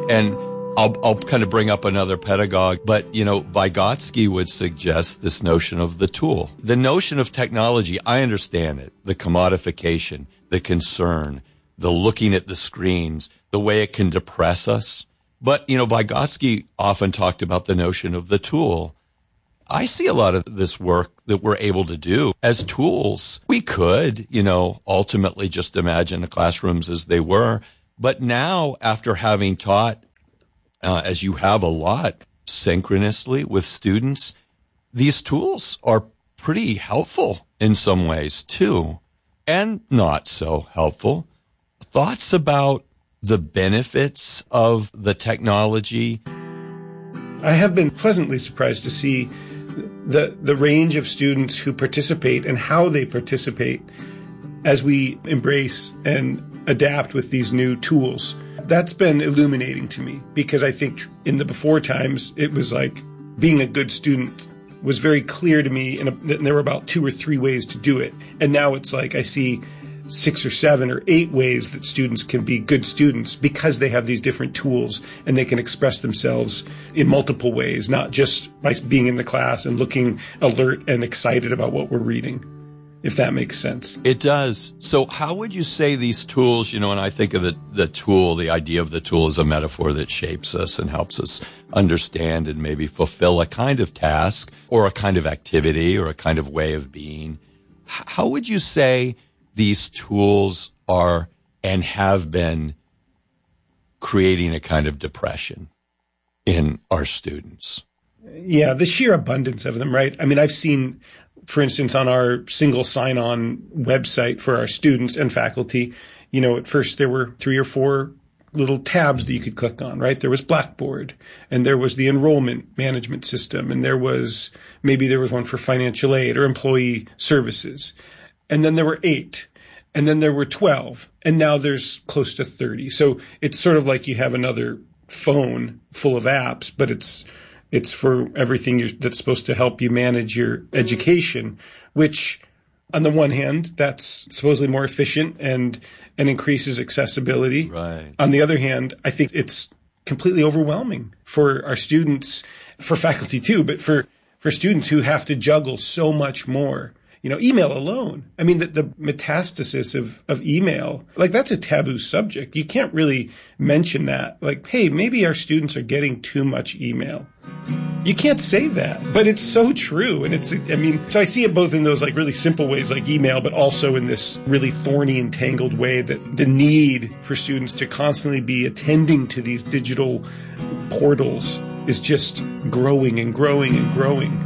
And I'll kind of bring up another pedagogue, but, Vygotsky would suggest this notion of the tool. The notion of technology, I understand it, the commodification, the concern, the looking at the screens, the way it can depress us. But, Vygotsky often talked about the notion of the tool. I see a lot of this work that we're able to do as tools. We could, ultimately just imagine the classrooms as they were. But now, after having taught, as you have a lot, synchronously with students, these tools are pretty helpful in some ways too, and not so helpful. Thoughts about the benefits of the technology? I have been pleasantly surprised to see the range of students who participate and how they participate as we embrace and adapt with these new tools. That's been illuminating to me, because I think in the before times, it was like being a good student was very clear to me, and there were about 2 or 3 ways to do it. And now it's like I see 6 or 7 or 8 ways that students can be good students because they have these different tools and they can express themselves in multiple ways, not just by being in the class and looking alert and excited about what we're reading, if that makes sense. It does. So how would you say these tools, and I think of the tool, the idea of the tool as a metaphor that shapes us and helps us understand and maybe fulfill a kind of task or a kind of activity or a kind of way of being. How would you say these tools are and have been creating a kind of depression in our students? Yeah, the sheer abundance of them, right? I mean, I've seen, for instance, on our single sign-on website for our students and faculty, at first there were 3 or 4 little tabs that you could click on, right? There was Blackboard, and there was the enrollment management system, and there was one for financial aid or employee services. And then there were 8, and then there were 12, and now there's close to 30. So it's sort of like you have another phone full of apps, but it's for everything that's supposed to help you manage your education, which on the one hand, that's supposedly more efficient and increases accessibility. Right. On the other hand, I think it's completely overwhelming for our students, for faculty too, but for students who have to juggle so much more. Email alone. I mean, the metastasis of email, like that's a taboo subject. You can't really mention that. Like, hey, maybe our students are getting too much email. You can't say that, but it's so true. And so I see it both in those like really simple ways like email, but also in this really thorny and tangled way that the need for students to constantly be attending to these digital portals is just growing and growing and growing.